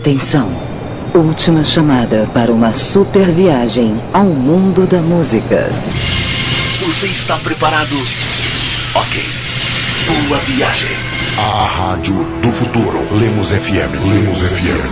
Atenção. Última chamada para uma super viagem ao mundo da música. Você está preparado? Ok. Boa viagem. A rádio do futuro. Lemos FM. Lemos FM.